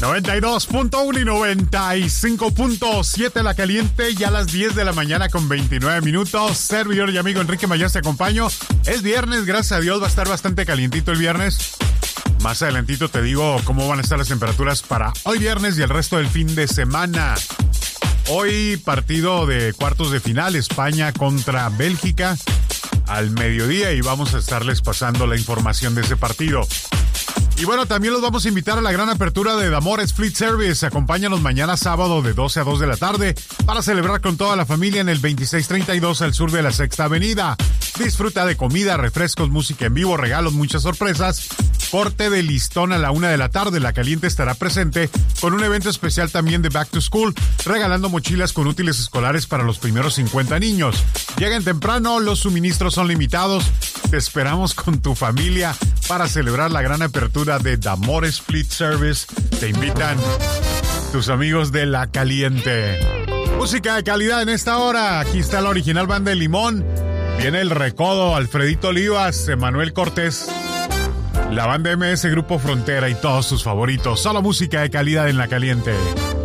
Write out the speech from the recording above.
92.1 y 95.7 La Caliente, ya a las 10 de la mañana con 29 minutos. Servidor y amigo Enrique Mayas te acompaño. Es viernes, gracias a Dios, va a estar bastante calientito el viernes. Más adelantito te digo cómo van a estar las temperaturas para hoy viernes y el resto del fin de semana. Hoy partido de cuartos de final, España contra Bélgica al mediodía, y vamos a estarles pasando la información de ese partido. Y bueno, también los vamos a invitar a la gran apertura de Damores Fleet Service. Acompáñanos mañana sábado de 12 a 2 de la tarde para celebrar con toda la familia en el 2632 al sur de la Sexta Avenida. Disfruta de comida, refrescos, música en vivo, regalos, muchas sorpresas. Corte de listón a la 1 de la tarde. La Caliente estará presente con un evento especial también de Back to School, regalando mochilas con útiles escolares para los primeros 50 niños. Lleguen temprano, los suministros son limitados. Te esperamos con tu familia para celebrar la gran apertura de Damores Fleet Service. Te invitan tus amigos de La Caliente. Música de calidad en esta hora. Aquí está la original banda de Limón. Viene El Recodo, Alfredito Olivas, Emanuel Cortés, la banda MS, Grupo Frontera y todos sus favoritos. Solo música de calidad en La Caliente.